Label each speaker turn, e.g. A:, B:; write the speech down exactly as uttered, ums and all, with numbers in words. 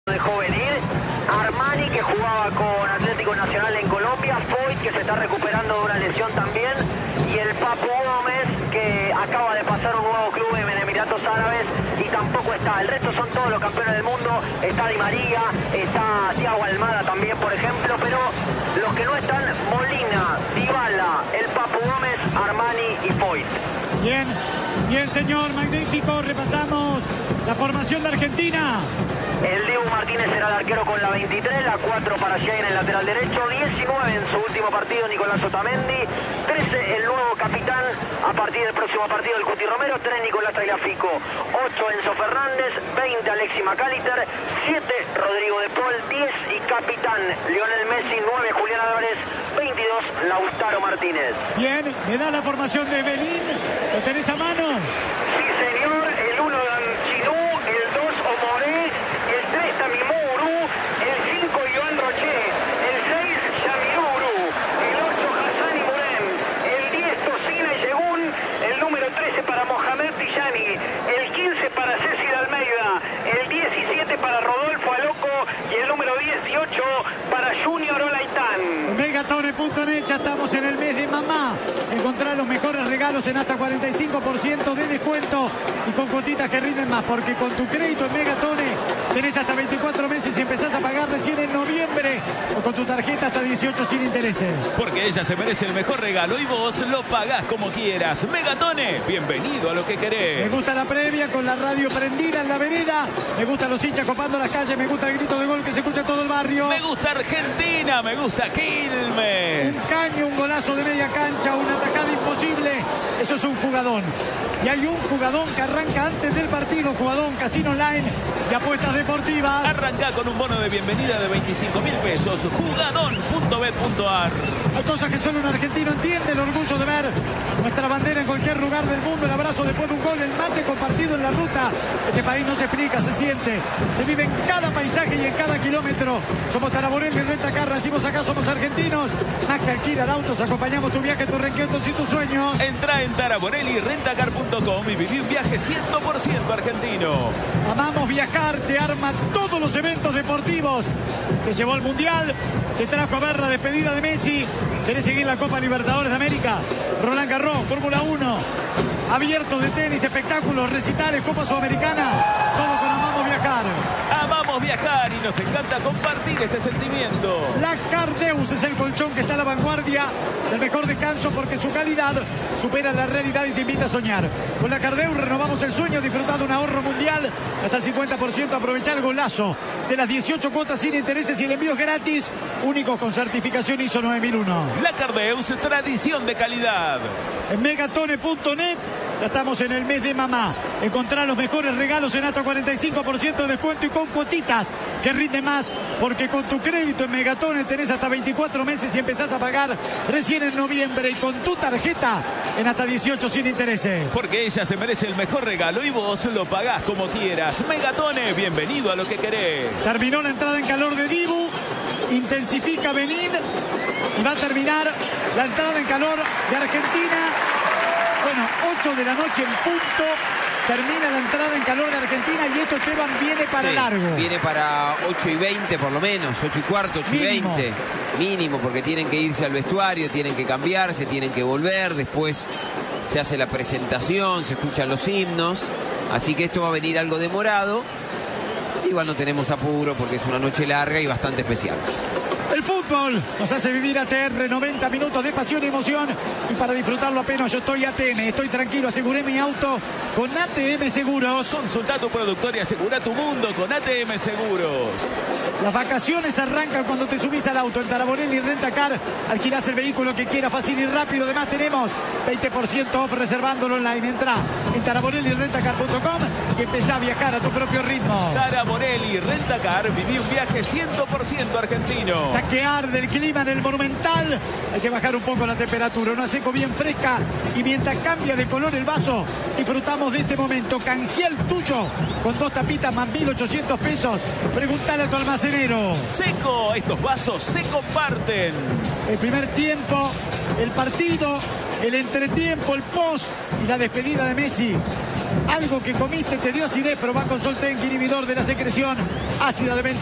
A: dejó venir, Armani, que jugaba con Atlético Nacional en Colombia, Foyt, que se está recuperando de una lesión también, y el Papu Gómez, que acaba de pasar un nuevo club en Emiratos Árabes y tampoco está. El resto son todos los campeones del mundo. Está Di María, está Thiago Almada también, por ejemplo, pero los que no están: Molina, Dybala, el Papu Gómez, Armani y Foyt.
B: Bien, bien, señor, magnífico. Repasamos la formación de Argentina.
A: El Dibu Martínez será el arquero con la veintitrés, la cuatro para Shea en el lateral derecho, diecinueve en su último partido Nicolás Otamendi, trece el nuevo capitán a partir del próximo partido el Cuti Romero, tres Nicolás Tagliafico, ocho Enzo Fernández, veinte Alexis McAllister, siete Rodrigo de Paul, diez y capitán Lionel Messi, nueve Julián Álvarez, veintidós Lautaro Martínez.
B: Bien, me da la formación de Belín, ¿lo tenés a mano?
A: Sí, señor, el uno Danchidú, el dos Omoré, el tres Tamimouru, el cinco Joan Roché, el seis Yamiruru, el ocho Hassan y Murem, el diez Tocina y Yegun, el número trece para Mohamed Tijani, el quince para Cecil Almeida, el diecisiete para Rodolfo Aloco y el número dieciocho para Junior Olaitán.
B: En Megatone punto net ya estamos en el mes de mamá. Encontrar los mejores regalos en hasta cuarenta y cinco por ciento de descuento y con cuotitas que rinden más, porque con tu crédito en Megatone tenés hasta veinticuatro meses y empezás a pagar recién en noviembre, o con tu tarjeta hasta dieciocho sin intereses.
C: Porque ella se merece el mejor regalo y vos lo pagás como quieras. Megatone, bienvenido a lo que querés.
B: Me gusta la previa con la radio prendida en la vereda. Me gustan los hinchas copando las calles. Me gusta el grito de gol que se escucha en todo el barrio.
C: Me gusta Argentina, me gusta Quilmes.
B: Un caño, un golazo de media cancha, una tajada imposible. Eso es un jugadón. Y hay un jugadón que arranca antes del partido. Jugadón Casino Online de apuestas deportivas.
C: Arranca con un bono de bienvenida de veinticinco mil pesos. Jugadón punto bet punto ar.
B: Hay cosas que solo un argentino entiende. El orgullo de ver nuestra bandera en cualquier lugar del mundo. El abrazo después de un gol. El mate compartido en la ruta. Este país no se explica, se siente. Se vive en cada paisaje y en cada kilómetro. Somos Taraborelli y Rentacar. Decimos acá, somos argentinos. Más que alquilar autos, acompañamos tu viaje, tus reencuentros y tus sueños.
C: Entra en Taraborelli Rentacar punto com y viví un viaje cien por ciento argentino.
B: Amamos viajar, te arma todos los eventos deportivos. Te llevó al Mundial, te trajo a ver la despedida de Messi. ¿Querés seguir la Copa Libertadores de América? Roland Garros, Fórmula uno, abierto de tenis, espectáculos, recitales, Copa Sudamericana. Todo con Amamos Viajar.
C: Amamos viajar y nos encanta compartir este sentimiento.
B: La Cardeus es el colchón que está a la vanguardia del mejor descanso, porque su calidad supera la realidad y te invita a soñar. Con la Cardeus renovamos el sueño, disfrutando un ahorro mundial hasta el cincuenta por ciento, aprovechar el golazo de las dieciocho cuotas sin intereses y el envío es gratis, únicos con certificación I S O nueve mil uno.
C: La Cardeus, tradición de calidad.
B: En Megatone punto net ya estamos en el mes de mamá. Encontrar los mejores regalos en hasta cuarenta y cinco por ciento de descuento y con cuotitas que rinden más, porque con tu crédito en Megatone tenés hasta veinticuatro meses y empezás a pagar recién en noviembre, y con tu tarjeta en hasta dieciocho sin intereses.
C: Porque ella se merece el mejor regalo y vos lo pagás como quieras. Megatone, bienvenido a lo que querés.
B: Terminó la entrada en calor de Dibu, intensifica Benín y va a terminar la entrada en calor de Argentina. Bueno, ocho de la noche en punto. Termina la entrada en calor de Argentina y esto, Esteban, viene para
D: sí,
B: largo.
D: Viene para ocho y veinte por lo menos, ocho y cuarto, ocho y veinte. Mínimo, porque tienen que irse al vestuario, tienen que cambiarse, tienen que volver. Después se hace la presentación, se escuchan los himnos. Así que esto va a venir algo demorado. Igual no tenemos apuro porque es una noche larga y bastante especial.
B: El fútbol nos hace vivir A T R, noventa minutos de pasión y emoción, y para disfrutarlo apenas yo estoy A T M, estoy tranquilo, aseguré mi auto con A T M Seguros.
C: Consulta a tu productor y asegura tu mundo con A T M Seguros.
B: Las vacaciones arrancan cuando te subís al auto. En Taraborelli Rentacar alquilás el vehículo que quieras, fácil y rápido. Además tenemos veinte por ciento off reservándolo online. Entrá en Taraborelli Rentacar punto com y empezá a viajar a tu propio ritmo.
C: Taraborelli Rentacar, viví un viaje cien por ciento argentino.
B: Está que arde el clima en el Monumental. Hay que bajar un poco la temperatura. Una seco bien fresca, y mientras cambia de color el vaso, disfrutamos de este momento. Canjea el tuyo con dos tapitas más mil ochocientos pesos. Preguntale a tu almacenero.
C: Seco, estos vasos se comparten.
B: El primer tiempo, el partido, el entretiempo, el post y la despedida de Messi. Algo que comiste te dio acidez, probá con Solten, inhibidor de la secreción ácida de